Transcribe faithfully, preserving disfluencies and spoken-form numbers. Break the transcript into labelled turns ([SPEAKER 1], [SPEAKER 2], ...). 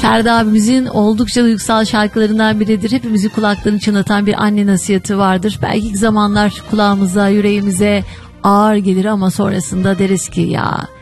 [SPEAKER 1] Ferdi abimizin oldukça duygusal şarkılarından biridir. Hepimizi kulaklarını çınlatan bir anne nasihatı vardır. Belki ilk zamanlar kulağımıza, yüreğimize ağır gelir ama sonrasında deriz ki ya